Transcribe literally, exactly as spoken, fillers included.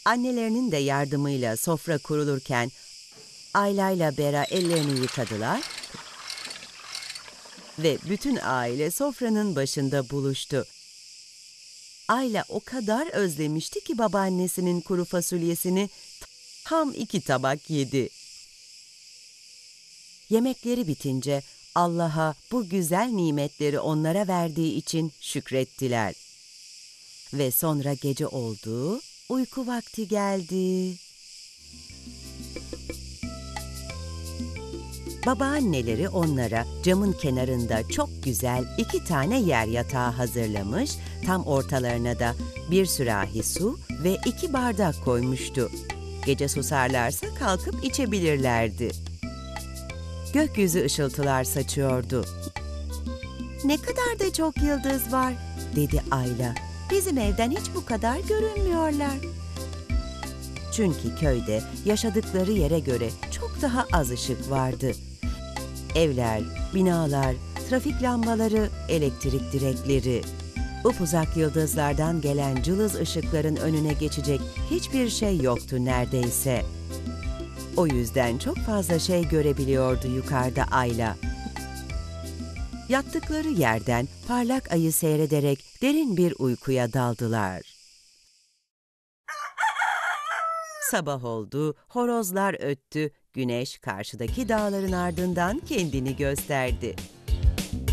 Annelerinin de yardımıyla sofra kurulurken Ayla ile Bera ellerini yıkadılar ve bütün aile sofranın başında buluştu. Ayla o kadar özlemişti ki babaannesinin kuru fasulyesini tam iki tabak yedi. Yemekleri bitince Allah'a bu güzel nimetleri onlara verdiği için şükrettiler. Ve sonra gece oldu, uyku vakti geldi. Babaanneleri onlara camın kenarında çok güzel iki tane yer yatağı hazırlamış, tam ortalarına da bir sürahi su ve iki bardak koymuştu. Gece susarlarsa kalkıp içebilirlerdi. Gökyüzü ışıltılar saçıyordu. "Ne kadar da çok yıldız var," dedi Ayla. "Bizim evden hiç bu kadar görünmüyorlar." Çünkü köyde yaşadıkları yere göre çok daha az ışık vardı. Evler, binalar, trafik lambaları, elektrik direkleri. Upuzak yıldızlardan gelen cılız ışıkların önüne geçecek hiçbir şey yoktu neredeyse. O yüzden çok fazla şey görebiliyordu yukarıda Ayla. Yattıkları yerden parlak ayı seyrederek derin bir uykuya daldılar. Sabah oldu, horozlar öttü, güneş karşıdaki dağların ardından kendini gösterdi.